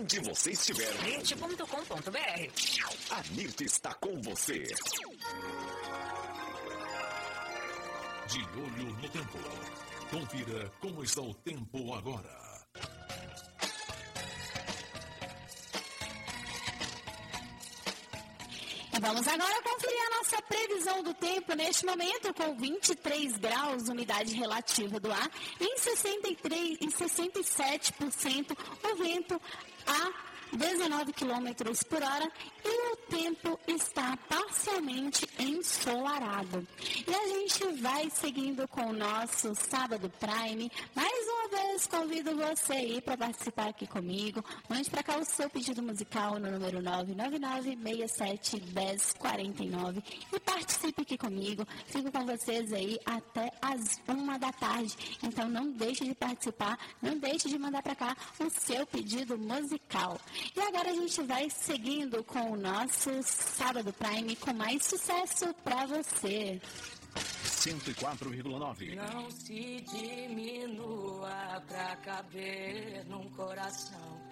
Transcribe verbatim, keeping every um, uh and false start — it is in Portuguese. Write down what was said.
onde você estiver. mirte ponto com ponto br. A Mirte está com você. De olho no tempo. Confira como está o tempo agora. Vamos agora conferir a nossa previsão do tempo neste momento com vinte e três graus, umidade relativa do ar, em sessenta e três e sessenta e sete por cento, o vento a dezenove quilômetros por hora e o tempo está parcialmente ensolarado. E a gente vai seguindo com o nosso Sábado Prime. Mais uma vez convido você aí para participar aqui comigo. Mande para cá o seu pedido musical no número nove nove nove, seis sete, um zero quatro nove e participe aqui comigo. Fico com vocês aí até as uma da tarde. Então não deixe de participar, não deixe de mandar para cá o seu pedido musical. E agora a gente vai seguindo com o nosso Sábado Prime com mais sucesso para você. cento e quatro vírgula nove. Não se diminua pra caber num coração